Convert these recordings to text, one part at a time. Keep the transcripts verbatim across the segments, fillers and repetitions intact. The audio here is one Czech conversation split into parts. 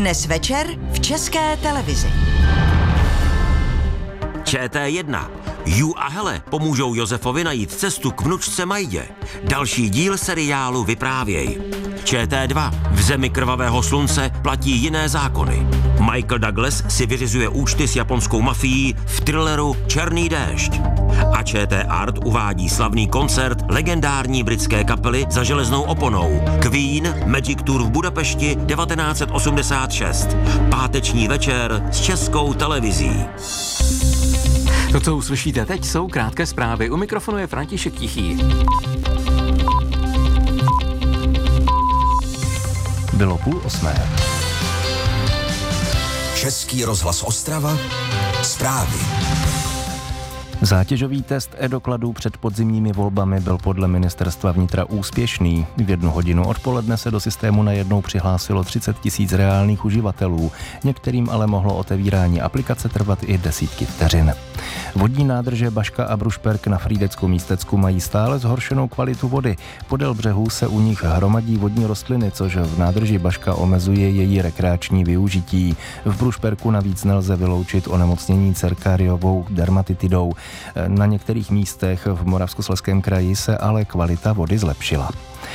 Dnes večer v České televizi. Č T jedna. Ju a Hele pomůžou Josefovi najít cestu k vnučce Majdě. Další díl seriálu Vyprávěj. Č T dva. V zemi krvavého slunce platí jiné zákony. Michael Douglas si vyřizuje účty s japonskou mafií v thrilleru Černý déšť. A Č T Art uvádí slavný koncert legendární britské kapely Za železnou oponou Queen Magic Tour v Budapešti devatenáct osmdesát šest. Páteční večer s Českou televizí. To, co uslyšíte teď, jsou krátké zprávy. U mikrofonu je František Tichý. Bylo půl osmé. Český rozhlas Ostrava. Zprávy. Zátěžový test e-dokladů před podzimními volbami byl podle ministerstva vnitra úspěšný. V jednu hodinu odpoledne se do systému najednou přihlásilo třicet tisíc reálných uživatelů. Některým ale mohlo otevírání aplikace trvat i desítky vteřin. Vodní nádrže Baška a Brušperk na Frýdecku-Místecku mají stále zhoršenou kvalitu vody. Podél břehů se u nich hromadí vodní rostliny, což v nádrži Baška omezuje její rekreační využití. V Brušperku navíc nelze vyloučit onemocnění cerkáriovou dermatitidou. Na některých místech v Moravskoslezském kraji se ale kvalita vody zlepšila.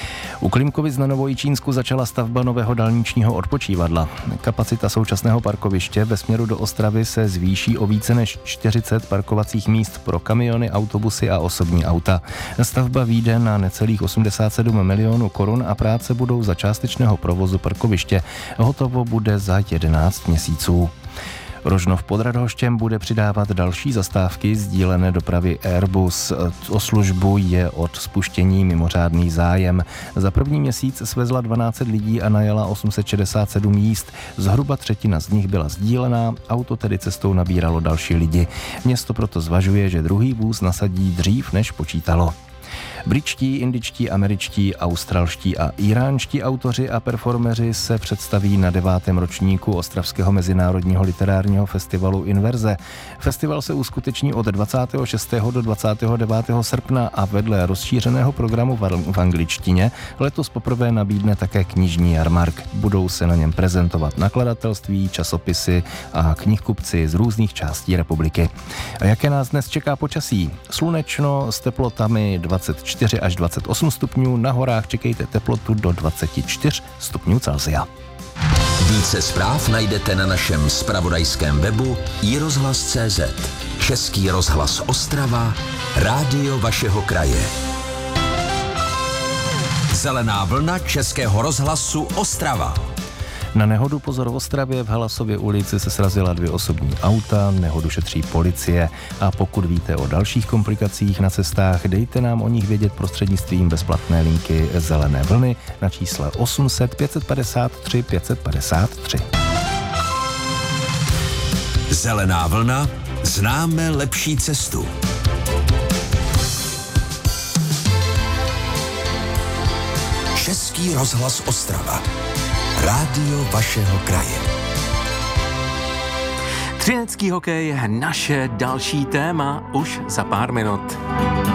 U Klimkovic na Novojičínsku začala stavba nového dálničního odpočívadla. Kapacita současného parkoviště ve směru do Ostravy se zvýší o více než čtyřicet parkovacích míst pro kamiony, autobusy a osobní auta. Stavba vyjde na necelých osmdesát sedm milionů korun a práce budou za částečného provozu parkoviště. Hotovo bude za jedenáct měsíců. Rožnov pod Radhoštěm bude přidávat další zastávky sdílené dopravy Airbus. O službu je od spuštění mimořádný zájem. Za první měsíc svezla dvanáct set lidí a najela osm set šedesát sedm jízd. Zhruba třetina z nich byla sdílená, auto tedy cestou nabíralo další lidi. Město proto zvažuje, že druhý vůz nasadí dřív, než počítalo. Britští, indičtí, američtí, australští a iránští autoři a performeři se představí na devátém ročníku Ostravského mezinárodního literárního festivalu Inverze. Festival se uskuteční od dvacátého šestého do dvacátého devátého srpna a vedle rozšířeného programu v angličtině letos poprvé nabídne také knižní jarmark. Budou se na něm prezentovat nakladatelství, časopisy a knihkupci z různých částí republiky. A jaké nás dnes čeká počasí? Slunečno s teplotami dvacet čtyři až dvacet osm stupňů, na horách čekejte teplotu do dvacet čtyři stupňů Celsia. Více zpráv najdete na našem zpravodajském webu i rozhlas tečka cé zet. Český rozhlas Ostrava, rádio vašeho kraje. Zelená vlna Českého rozhlasu Ostrava. Na nehodu pozor v Ostravě, v Halasově ulici se srazila dvě osobní auta, nehodu šetří policie a pokud víte o dalších komplikacích na cestách, dejte nám o nich vědět prostřednictvím bezplatné linky Zelené vlny na čísle osm set pět padesát tři pět padesát tři. Zelená vlna, známe lepší cestu. Český rozhlas Ostrava. Rádio vašeho kraje. Třinecký hokej, naše další téma už za pár minut.